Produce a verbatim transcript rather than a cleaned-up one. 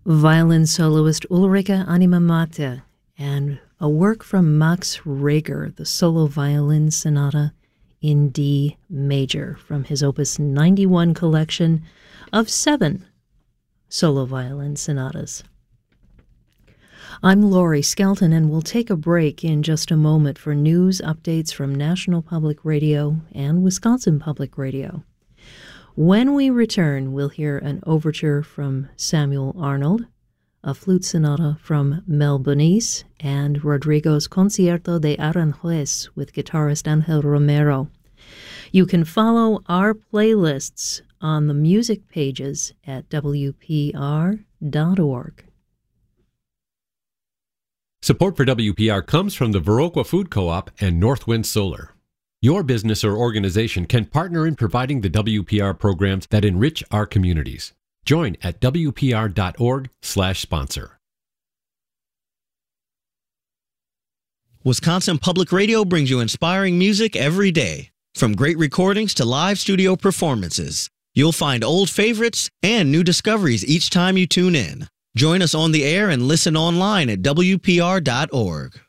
violin soloist Ulrike Animamate, and a work from Max Reger, the solo violin sonata in D major from his Opus ninety-one collection of seven solo violin sonatas. I'm Laurie Skelton, and we'll take a break in just a moment for news updates from National Public Radio and Wisconsin Public Radio. When we return, we'll hear an overture from Samuel Arnold, a flute sonata from Mel Bonis, and Rodrigo's Concierto de Aranjuez with guitarist Angel Romero. You can follow our playlists on the music pages at W P R dot org. Support for W P R comes from the Viroqua Food Co-op and Northwind Solar. Your business or organization can partner in providing the W P R programs that enrich our communities. Join at W P R dot org slash sponsor. Wisconsin Public Radio brings you inspiring music every day. From great recordings to live studio performances, you'll find old favorites and new discoveries each time you tune in. Join us on the air and listen online at W P R dot org.